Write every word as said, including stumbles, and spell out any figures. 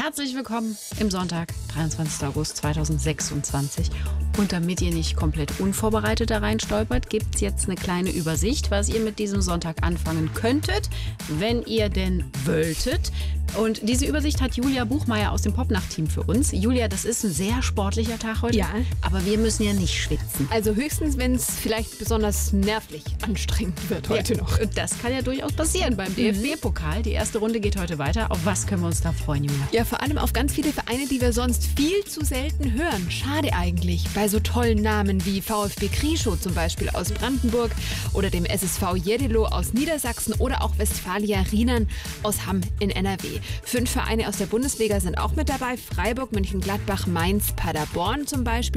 Herzlich willkommen im Sonntag, dreiundzwanzigster August zweitausendsechsundzwanzig. Und damit ihr nicht komplett unvorbereitet da reinstolpert, gibt es jetzt eine kleine Übersicht, was ihr mit diesem Sonntag anfangen könntet, wenn ihr denn wolltet. Und diese Übersicht hat Julia Buchmeier aus dem Popnacht-Team für uns. Julia, das ist ein sehr sportlicher Tag heute, ja, aber wir müssen ja nicht schwitzen. Also höchstens, wenn es vielleicht besonders nervlich anstrengend wird heute ja, noch. Das kann ja durchaus passieren beim D F B-Pokal. Die erste Runde geht heute weiter. Auf was können wir uns da freuen, Julia? Ja, vor allem auf ganz viele Vereine, die wir sonst viel zu selten hören. Schade eigentlich. Bei so tollen Namen wie VfB Krieschow zum Beispiel aus Brandenburg oder dem S S V Jeddelo aus Niedersachsen oder auch Westfalia Rienan aus Hamm in N R W. Fünf Vereine aus der Bundesliga sind auch mit dabei. Freiburg, Mönchengladbach, Mainz, Paderborn zum Beispiel.